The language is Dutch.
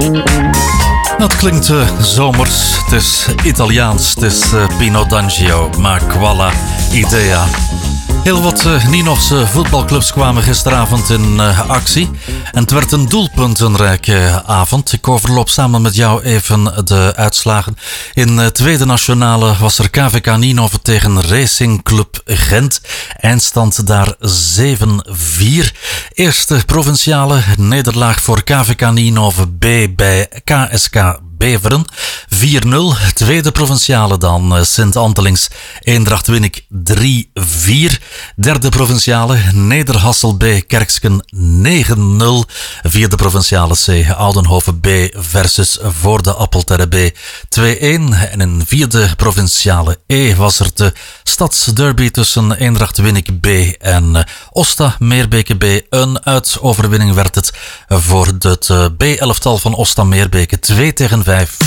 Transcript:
Dat klinkt zomers, het is Italiaans, het is Pino D'Angio, maar quale idea. Heel wat Ninovse voetbalclubs kwamen gisteravond in actie. En het werd een doelpuntenrijke avond. Ik overloop samen met jou even de uitslagen. In tweede nationale was er KVK Ninove tegen Racing Club Gent. Eindstand daar 7-4. Eerste provinciale nederlaag voor KVK Ninove B bij KSK Beveren. 4-0. Tweede provinciale dan Sint-Antelings Eendracht Winnik 3-4. Derde provinciale Nederhassel B Kerksken 9-0. Vierde provinciale C Oudenhoven B versus Voorde Appelterre B 2-1. En in vierde provinciale E was er de stadsderby tussen Eendracht Winnik B en Osta Meerbeke B. Een uitoverwinning werd het voor het B-elftal van Osta Meerbeke 2-5.